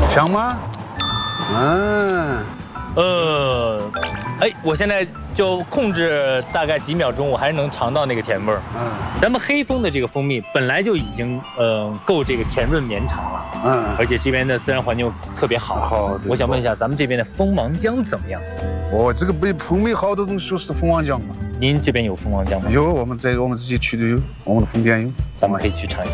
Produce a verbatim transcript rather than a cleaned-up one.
香吗？嗯。 呃，哎，我现在就控制大概几秒钟，我还是能尝到那个甜味儿。 嗯， 咱们黑蜂的这个蜂蜜本来就已经呃够这个甜润绵长了， 嗯， 而且这边的自然环境特别好。 好， 我想问一下，咱们这边的蜂王浆怎么样？ 哦，这个被蜂蜜好多东西就是蜂王浆嘛。 您这边有蜂王浆吗？ 有，我们在我们自己区都有，我们的蜂店有， 咱们可以去尝一下。